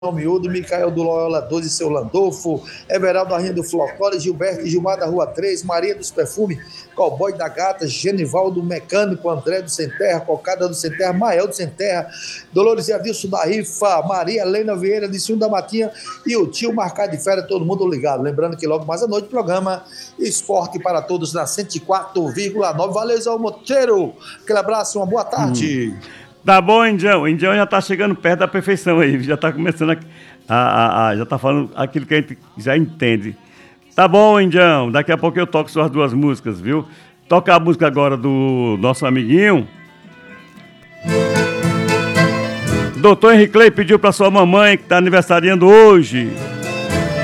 Miúdo, Micael do Loyola 12, seu Landolfo, Everaldo Arrinha do Flocole, Gilberto e Gilmar da Rua 3, Maria dos Perfumes, Cowboy da Gata, Genivaldo Mecânico, André do Sem Terra, Cocada do Sem Terra, Mael do Sem Terra, Dolores e Adilson da Rifa, Maria Helena Vieira de Ciúme da Matinha e o tio Marcar de Férias, todo mundo ligado. Lembrando que logo mais à noite, programa Esporte para Todos na 104,9. Valeu, Zé Moteiro. Aquele abraço, uma boa tarde. Tá bom, Indião. O Indião já tá chegando perto da perfeição aí. Já tá começando já tá falando aquilo que a gente já entende. Tá bom, Indião. Daqui a pouco eu toco suas duas músicas, viu? Toca a música agora do nosso amiguinho. Doutor Henrique Clay pediu pra sua mamãe, que tá aniversariando hoje.